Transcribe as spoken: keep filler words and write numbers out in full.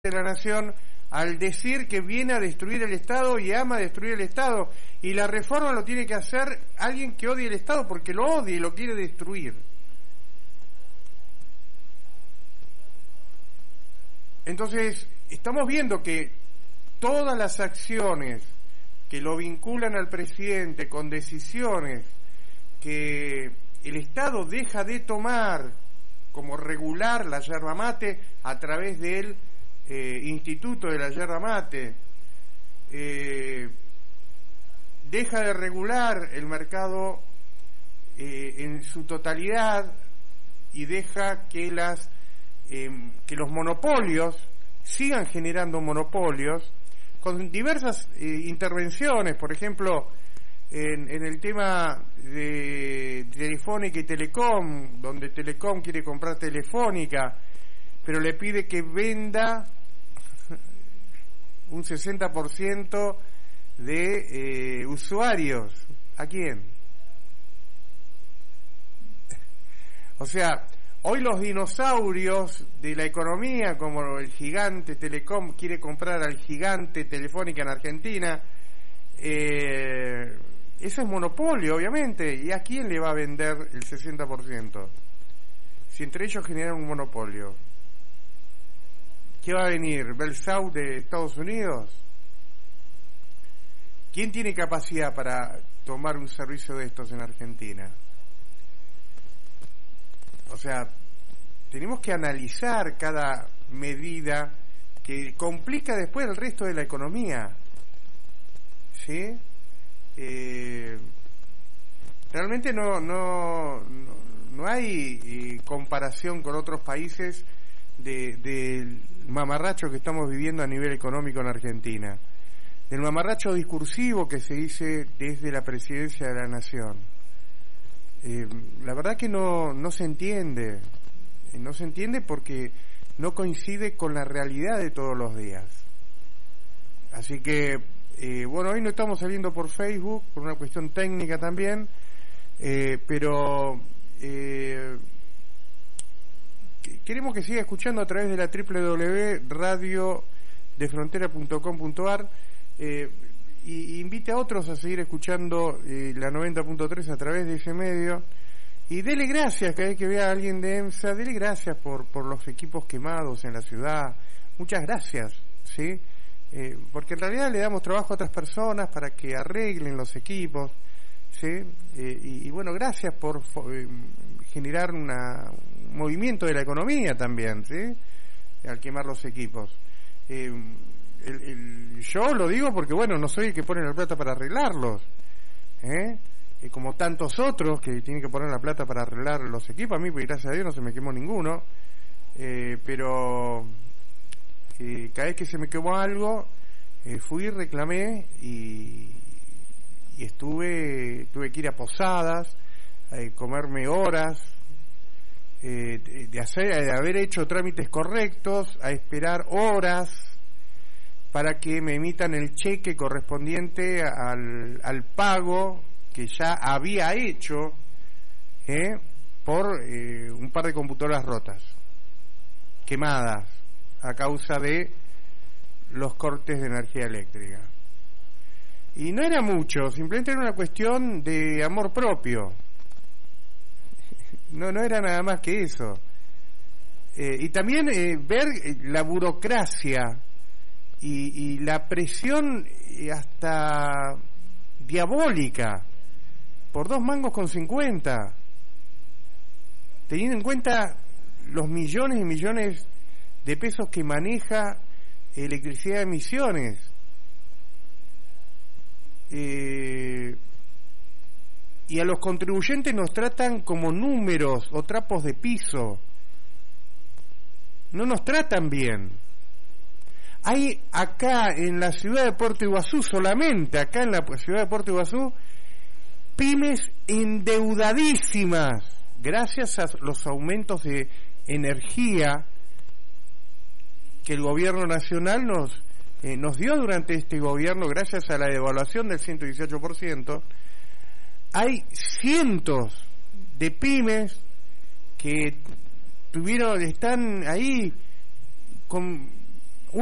de la Nación al decir que viene a destruir el Estado y ama destruir el Estado, y la reforma lo tiene que hacer alguien que odie el Estado porque lo odia y lo quiere destruir. Entonces estamos viendo que todas las acciones que lo vinculan al presidente con decisiones que el Estado deja de tomar, como regular la yerba mate a través del eh, Instituto de la Yerba Mate, eh, deja de regular el mercado eh, en su totalidad y deja que las eh, que los monopolios sigan generando monopolios con diversas eh, intervenciones, por ejemplo, en, en el tema de Telefónica y Telecom, donde Telecom quiere comprar Telefónica, pero le pide que venda un sesenta por ciento de eh, usuarios. ¿A quién? O sea, hoy los dinosaurios de la economía, como el gigante Telecom quiere comprar al gigante Telefónica en Argentina, eh, eso es monopolio, obviamente. ¿Y a quién le va a vender el sesenta por ciento? Si entre ellos generan un monopolio. ¿Qué va a venir? ¿Bell South de Estados Unidos? ¿Quién tiene capacidad para tomar un servicio de estos en Argentina? O sea, tenemos que analizar cada medida que complica después el resto de la economía. ¿Sí? Eh, realmente no, no, no, no hay eh, comparación con otros países de, del mamarracho que estamos viviendo a nivel económico en Argentina, del mamarracho discursivo que se dice desde la Presidencia de la Nación. Eh, la verdad que no, no se entiende, no se entiende porque no coincide con la realidad de todos los días. Así que, eh, bueno, hoy no estamos saliendo por Facebook, por una cuestión técnica también, eh, pero eh, queremos que siga escuchando a través de la doble u doble u doble u punto radio de frontera punto com punto a r eh, y, y invite a otros a seguir escuchando eh, la noventa punto tres a través de ese medio, y dele gracias cada vez que vea a alguien de EMSA, dele gracias por, por los equipos quemados en la ciudad, muchas gracias, ¿sí? Eh, porque en realidad le damos trabajo a otras personas para que arreglen los equipos, ¿sí? Eh, y, y bueno, gracias por eh, generar una, un movimiento de la economía también, ¿sí? Al quemar los equipos. Eh, el, el, yo lo digo porque, bueno, no soy el que pone la plata para arreglarlos, ¿eh? Eh, como tantos otros que tienen que poner la plata para arreglar los equipos. A mí, pues, gracias a Dios, no se me quemó ninguno, eh, pero eh, cada vez que se me quemó algo, eh, fui, reclamé y, y estuve, tuve que ir a posadas, eh, comerme horas, eh, de, de hacer, de haber hecho trámites correctos, a esperar horas para que me emitan el cheque correspondiente al, al pago que ya había hecho eh, por eh, un par de computadoras rotas, quemadas a causa de los cortes de energía eléctrica. Y no era mucho, simplemente era una cuestión de amor propio. No, no era nada más que eso. Eh, y también eh, ver la burocracia y, y la presión hasta diabólica por dos mangos con cincuenta, teniendo en cuenta los millones y millones de pesos que maneja Electricidad de Misiones. Eh, y a los contribuyentes nos tratan como números o trapos de piso, no nos tratan bien. Hay acá en la ciudad de Puerto Iguazú, solamente acá en la ciudad de Puerto Iguazú, pymes endeudadísimas gracias a los aumentos de energía que el gobierno nacional nos eh, nos dio durante este gobierno, gracias a la devaluación del ciento dieciocho por ciento. Hay cientos de pymes que tuvieron, están ahí con